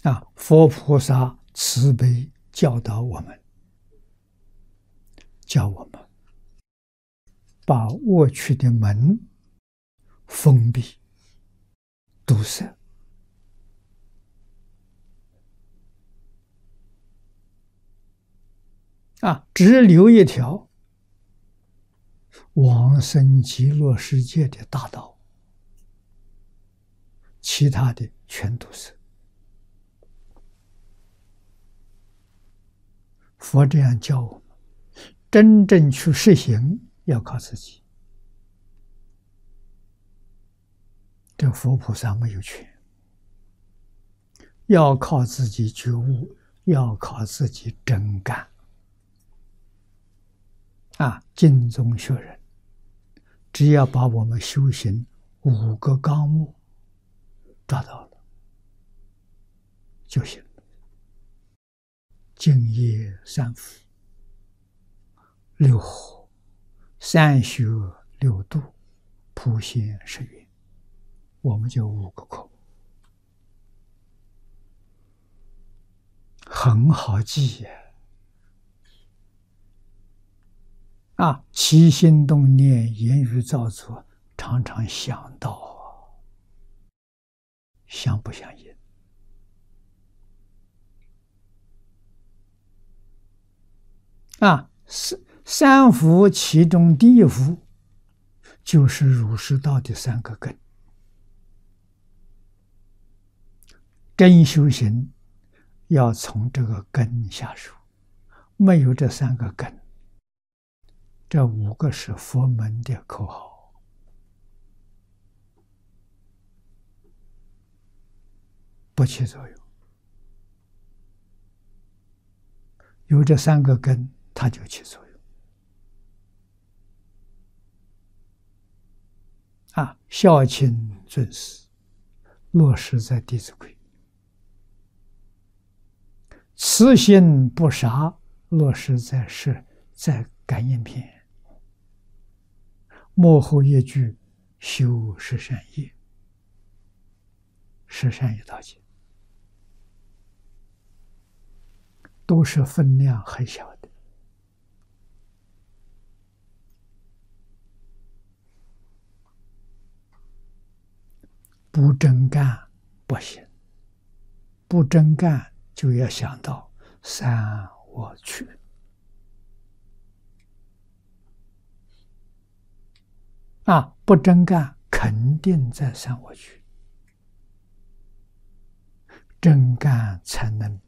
佛菩萨慈悲教导我们，教我们把过去的门封闭、堵塞，只留一条往生极乐世界的大道，其他的全堵塞。佛这样教我们，真正去实行要靠自己。这佛菩萨没有权，要靠自己觉悟，要靠自己真干。经宗学人只要把我们修行5个纲目抓到了就行了。净业三福、6和、3学6度、普贤10愿，我们就5个科目，很好记呀。起心动念、言语造作，常常想到，相不相应？三福其中第一福就是儒释道的3个根。真修行要从这个根下手，没有这3个根，这5个是佛门的口号，不起作用。有这3个根，它就起作用。孝亲尊师，落实在《弟子规》；慈心不杀，落实在感应篇；末后一句，修十善业，十善业道经，都是分量很小的。不真干不行，不真干就要想到三我趣。不真干肯定在三我趣，真干才能